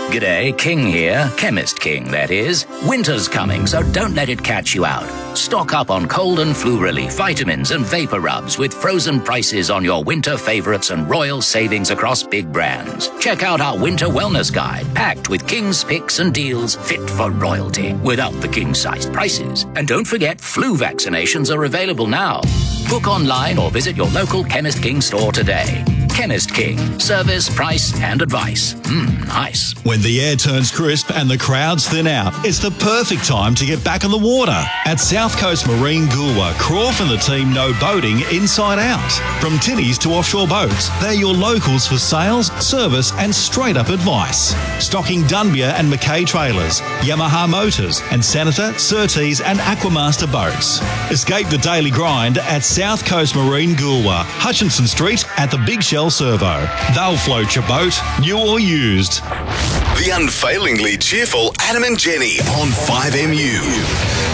G'day, King here. Chemist King, that is. Winter's coming, so don't let it catch you out. Stock up on cold and flu relief, vitamins and vapor rubs with frozen prices on your winter favourites and royal savings across big brands. Check out our winter wellness guide, packed with King's picks and deals fit for royalty, without the king-sized prices. And don't forget, flu vaccinations are available now. Book online or visit your local Chemist King store today. Chemist King. Service, price and advice. Nice. When the air turns crisp and the crowds thin out, it's the perfect time to get back on the water. At South Coast Marine Goolwa, Croft and the team know boating inside out. From tinnies to offshore boats, they're your locals for sales, service and straight-up advice. Stocking Dunbia and Mackay trailers, Yamaha motors and Senator, Surtees and Aquamaster boats. Escape the daily grind at South Coast Marine Goolwa, Hutchinson Street at the Big Shell Servo. They'll float your boat, new or used. The unfailingly cheerful Adam and Jenny on 5MU.